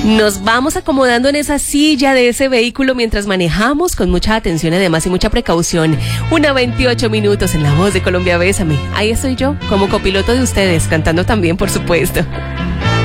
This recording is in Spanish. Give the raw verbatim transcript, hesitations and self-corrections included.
Nos vamos acomodando en esa silla de ese vehículo mientras manejamos con mucha atención además y mucha precaución. Una veintiocho minutos en La Voz de Colombia, Bésame. Ahí estoy yo, como copiloto de ustedes, cantando también, por supuesto.